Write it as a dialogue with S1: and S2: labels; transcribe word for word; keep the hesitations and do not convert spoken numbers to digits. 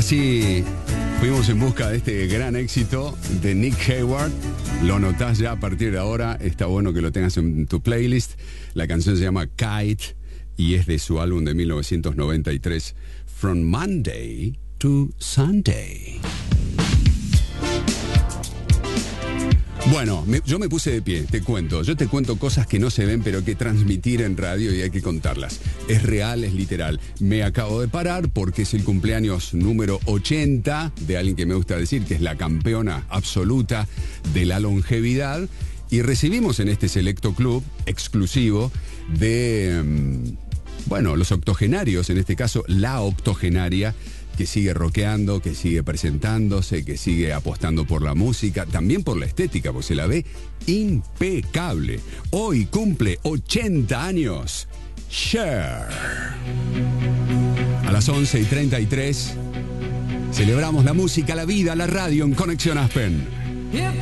S1: Así fuimos en busca de este gran éxito de Nick Hayward. Lo notás ya a partir de ahora. Está bueno que lo tengas en tu playlist. La canción se llama Kite y es de su álbum de mil novecientos noventa y tres, From Monday to Sunday. Bueno, me, yo me puse de pie, te cuento. Yo te cuento cosas que no se ven, pero que transmitir en radio y hay que contarlas. Es real, es literal. Me acabo de parar porque es el cumpleaños número ochenta de alguien que me gusta decir que es la campeona absoluta de la longevidad. Y recibimos en este selecto club exclusivo de, bueno, los octogenarios, en este caso la octogenaria, que sigue rockeando, que sigue presentándose, que sigue apostando por la música, también por la estética, porque se la ve impecable. Hoy cumple ochenta años, Cher. A las once y treinta y tres, celebramos la música, la vida, la radio en Conexión Aspen.